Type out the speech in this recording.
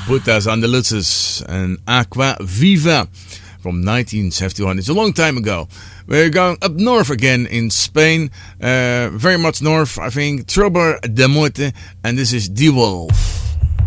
Putas Andaluces and Aqua Viva from 1971. It's a long time ago. We're going up north again in Spain, very much north, I think. Trobar de Muerte, and this is Die Wolf.